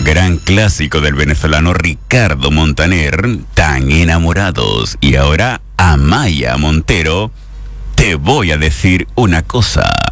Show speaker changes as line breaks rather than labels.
gran clásico del venezolano Ricardo Montaner, Tan enamorados. Y ahora Amaya Montero, Te voy a decir una cosa.